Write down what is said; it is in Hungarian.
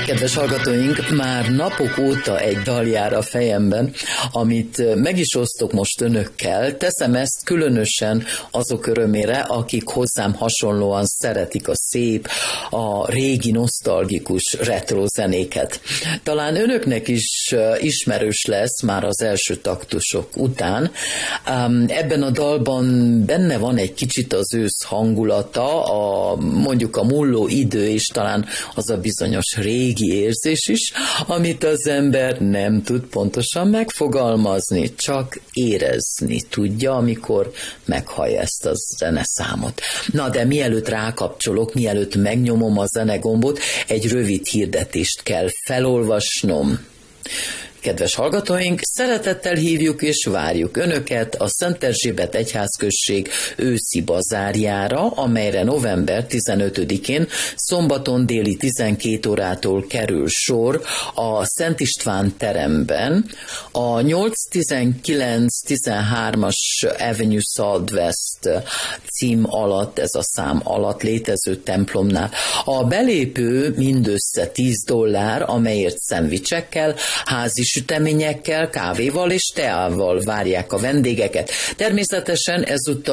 Kedves hallgatóink, már napok óta egy dal jár a fejemben, amit meg is osztok most önökkel. Teszem ezt különösen azok örömére, akik hozzám hasonlóan szeretik a szép, a régi nosztalgikus retro zenéket. Talán önöknek is ismerős lesz már az első taktusok után. Ebben a dalban benne van egy kicsit az ősz hangulata, mondjuk a mulló idő, és talán az a bizonyos régi érzés is, amit az ember nem tud pontosan megfogalmazni, csak érezni tudja, amikor meghallja ezt a zeneszámot. Na, de mielőtt rákapcsolok, mielőtt megnyomom a zenegombot, egy rövid hirdetést kell felolvasnom. Kedves hallgatóink, szeretettel hívjuk és várjuk Önöket a Szent Erzsébet Egyházközség őszi bazárjára, amelyre november 15-én szombaton déli 12 órától kerül sor a Szent István teremben, a 819-13-as Avenue Southwest cím alatt, ez a szám alatt létező templomnál. A belépő mindössze $10, amelyért szendvicsekkel, házi süteményekkel, kávéval és teával várják a vendégeket. Természetesen ezúttal